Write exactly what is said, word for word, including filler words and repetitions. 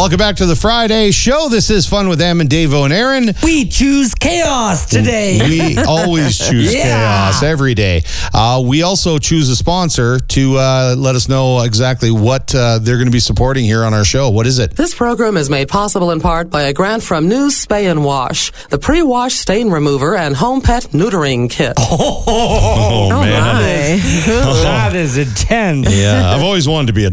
Welcome back to the Friday show. This is Fun with Em and Davo and Aaron. We choose chaos today. We always choose Yeah. chaos every day. Uh, we also choose a sponsor to uh, let us know exactly what uh, they're going to be supporting here on our show. What is it? This program is made possible in part by a grant from News Spay and Wash, the pre-wash stain remover and home pet neutering kit. Oh, man. that is intense. Yeah, I've always wanted to be a